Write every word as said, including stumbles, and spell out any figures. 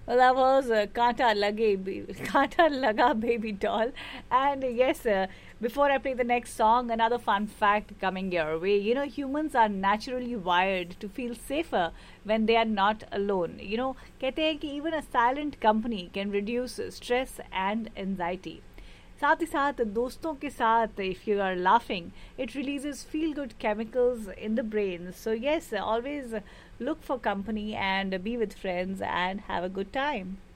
Well, that was uh, Kanta Lage, Ba- Kanta Laga Baby Doll. And uh, yes, uh, before I play the next song, another fun fact coming your way. You know, humans are naturally wired to feel safer when they are not alone. You know, कहते हैं कि even a silent company can reduce stress and anxiety. साथ ही साथ दोस्तों के साथ if you are laughing it releases feel good chemicals in the brain. So yes, always look for company and be with friends and have a good time.